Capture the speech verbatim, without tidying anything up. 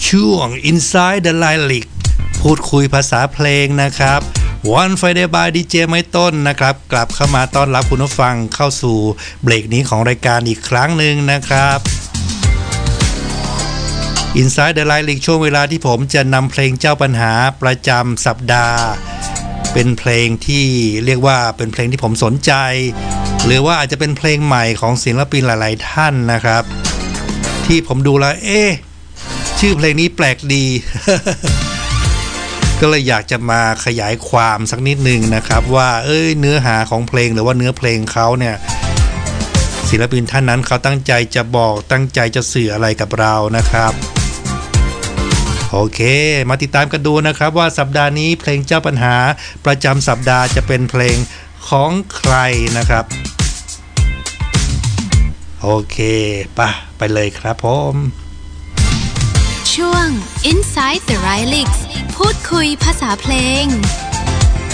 ช่วง Inside the Lyrics พูดคุยภาษาเพลงนะครับ One Friday by ดี เจ ไม้ต้นนะครับกลับเข้ามาต้อนรับคุณผู้ฟังเข้าสู่เบรกนี้ของรายการอีกครั้งหนึ่งนะครับ Inside the Lyrics ช่วงเวลาที่ผมจะนำเพลงเจ้าปัญหาประจำสัปดาห์เป็นเพลงที่เรียกว่าเป็นเพลงที่ผมสนใจหรือว่าอาจจะเป็นเพลงใหม่ของศิลปินหลายๆท่านนะครับที่ผมดูแล้วเอ๊ะชื่อเพลงนี้แปลกดี ก็เลยอยากจะมาขยายความสักนิดนึงนะครับว่าเอ้ยเนื้อหาของเพลงหรือว่าเนื้อเพลงเขาเนี่ยศิลปินท่านนั้นเขาตั้งใจจะบอกตั้งใจจะสื่ออะไรกับเรานะครับโอเคมาติดตามกันดูนะครับว่าสัปดาห์นี้เพลงเจ้าปัญหาประจำสัปดาห์จะเป็นเพลงของใครนะครับโอเคไปไปเลยครับผมช่วง Inside the Lyrics พูดคุยภาษาเพลง